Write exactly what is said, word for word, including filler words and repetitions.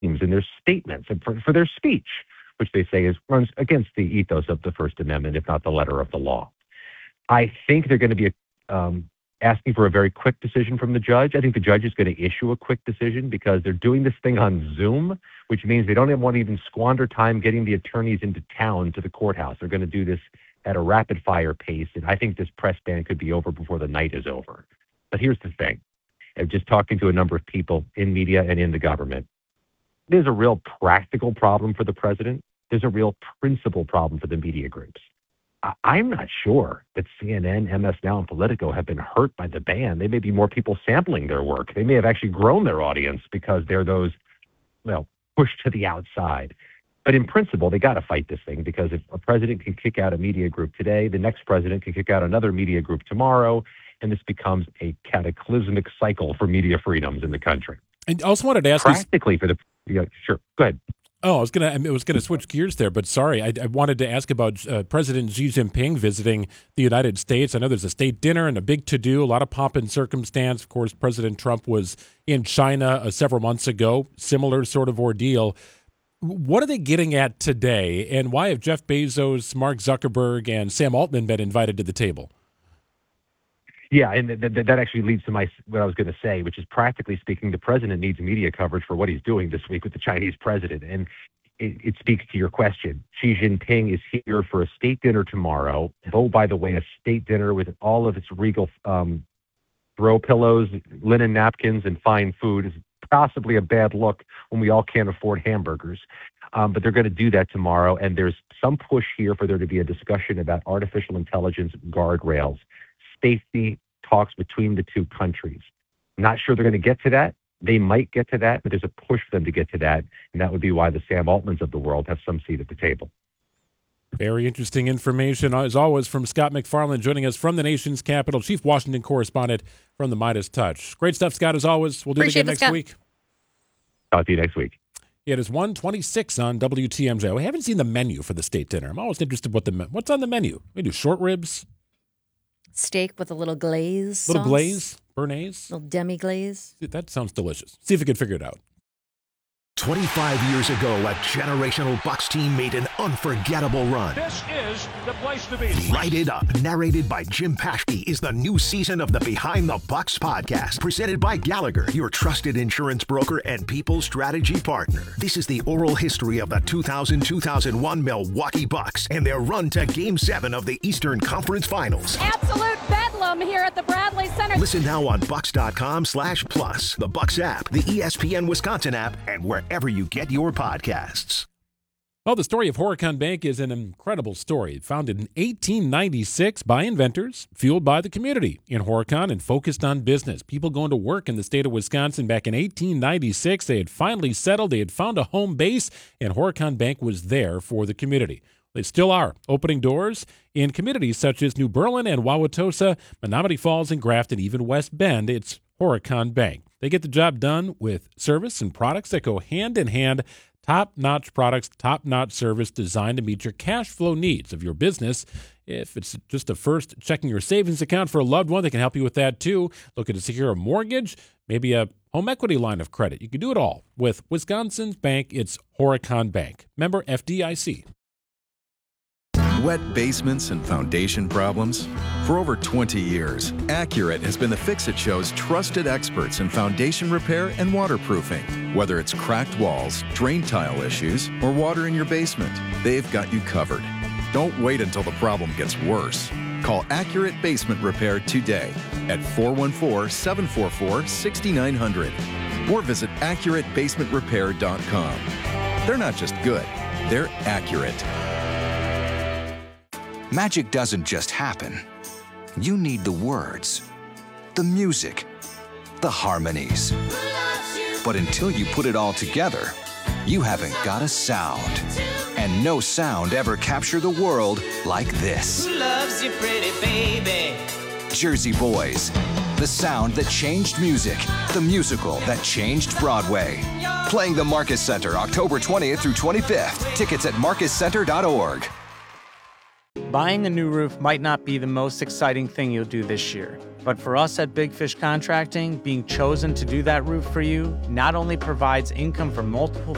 in their statements and for, for their speech, which they say is runs against the ethos of the First Amendment, if not the letter of the law. I think they're going to be um, asking for a very quick decision from the judge. I think the judge is going to issue a quick decision because they're doing this thing on Zoom, which means they don't even want to even squander time getting the attorneys into town to the courthouse. They're going to do this at a rapid fire pace, and I think this press ban could be over before the night is over. But here's the thing. I'm just talking to a number of people in media and in the government. There's a real practical problem for the president. There's a real principle problem for the media groups. I- I'm not sure that C N N, M S Now, and Politico have been hurt by the ban. They may be more people sampling their work. They may have actually grown their audience because they're those, well, pushed to the outside. But in principle, they got to fight this thing because if a president can kick out a media group today, the next president can kick out another media group tomorrow, and this becomes a cataclysmic cycle for media freedoms in the country. And I also wanted to ask practically you, for the yeah, sure. Go ahead. Oh, I was gonna. I was gonna switch gears there, but sorry, I, I wanted to ask about uh, President Xi Jinping visiting the United States. I know there's a state dinner and a big to-do, a lot of pomp and circumstance. Of course, President Trump was in China uh, several months ago. Similar sort of ordeal. What are they getting at today, and why have Jeff Bezos, Mark Zuckerberg, and Sam Altman been invited to the table? Yeah, and th- th- that actually leads to my what I was going to say, which is practically speaking, the president needs media coverage for what he's doing this week with the Chinese president. And it, it speaks to your question. Xi Jinping is here for a state dinner tomorrow. And oh, by the way, a state dinner with all of its regal um, throw pillows, linen napkins, and fine food is possibly a bad look when we all can't afford hamburgers. Um, but they're going to do that tomorrow. And there's some push here for there to be a discussion about artificial intelligence guardrails, safety talks between the two countries. Not sure they're going to get to that. They might get to that, but there's a push for them to get to that. And that would be why the Sam Altmans of the world have some seat at the table. Very interesting information, as always, from Scott MacFarlane, joining us from the nation's capital, chief Washington correspondent from the Midas Touch. Great stuff, Scott, as always. We'll do Appreciate it again it, next Scott. week. Talk to you next week. It is one twenty-six on W T M J. We haven't seen the menu for the state dinner. I'm always interested what the what's on the menu. We do short ribs, Steak with a little glaze little sauce. glaze, béarnaise. Little demi-glaze. That sounds delicious. See if we can figure it out. twenty-five years ago, a generational Bucks team made an unforgettable run. This is the place to be. Light It Up, narrated by Jim Paschke, is the new season of the Behind the Bucks podcast, presented by Gallagher, your trusted insurance broker and people strategy partner. This is the oral history of the two thousand two thousand one Milwaukee Bucks and their run to Game seven of the Eastern Conference Finals. Absolute bedlam here at the Bradley Center. Listen now on Bucks.com slash plus, the Bucks app, the E S P N Wisconsin app, and wherever you get your podcasts. Well, the story of Horicon Bank is an incredible story. Founded in eighteen ninety-six by inventors, fueled by the community in Horicon, and focused on business. People going to work in the state of Wisconsin back in eighteen ninety-six. They had finally settled. They had found a home base, and Horicon Bank was there for the community. They still are, opening doors in communities such as New Berlin and Wauwatosa, Menominee Falls and Grafton, even West Bend. It's Horicon Bank. They get the job done with service and products that go hand in hand. Top-notch products, top-notch service designed to meet your cash flow needs of your business. If it's just a first checking your savings account for a loved one, they can help you with that too. Looking to secure a mortgage, maybe a home equity line of credit. You can do it all with Wisconsin's bank. It's Horicon Bank. Member F D I C. Wet basements and foundation problems? For over twenty years, Accurate has been the Fix-It Show's trusted experts in foundation repair and waterproofing. Whether it's cracked walls, drain tile issues, or water in your basement, they've got you covered. Don't wait until the problem gets worse. Call Accurate Basement Repair today at four one four, seven four four, six nine zero zero or visit accurate basement repair dot com. They're not just good, they're accurate. Magic doesn't just happen. You need the words, the music, the harmonies. But until you put it all together, you haven't got a sound. And no sound ever captured the world like this. Who loves you, pretty baby? Jersey Boys, the sound that changed music, the musical that changed Broadway. Playing the Marcus Center October twentieth through twenty-fifth. Tickets at marcus center dot org. Buying a new roof might not be the most exciting thing you'll do this year. But for us at Big Fish Contracting, being chosen to do that roof for you not only provides income for multiple